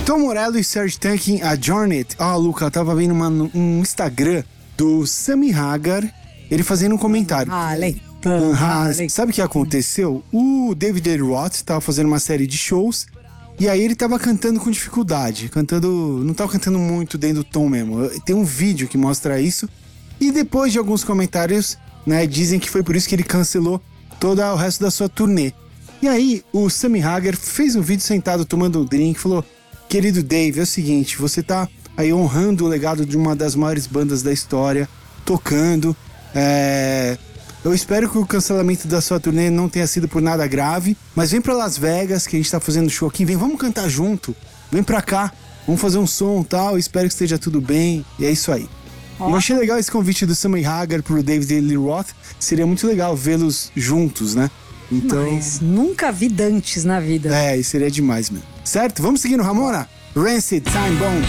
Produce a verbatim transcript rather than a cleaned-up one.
Tom Morello e Serj Tankian, a Journey. Ó, oh, Luca, eu tava vendo uma, um Instagram do Sammy Hagar, ele fazendo um comentário. Ah, legal. Ah, sabe o que aconteceu? O David Lee Roth tava fazendo uma série de shows e aí ele tava cantando com dificuldade, cantando, não tava cantando muito dentro do tom mesmo. Tem um vídeo que mostra isso e depois de alguns comentários, né, dizem que foi por isso que ele cancelou todo o resto da sua turnê. E aí o Sammy Hagar fez um vídeo sentado tomando um drink e falou: querido Dave, é o seguinte, você tá aí honrando o legado de uma das maiores bandas da história, tocando, é... eu espero que o cancelamento da sua turnê não tenha sido por nada grave, mas vem pra Las Vegas, que a gente tá fazendo show aqui, vem, vamos cantar junto, vem pra cá, vamos fazer um som e tal, espero que esteja tudo bem, e é isso aí. Oh. Eu achei legal esse convite do Sammy Hagar pro David Lee Roth, seria muito legal vê-los juntos, né? Então... Mas nunca vi Dantes na vida. É, seria demais mesmo. Certo? Vamos seguir no Ramona? Rancid, Time Bomb.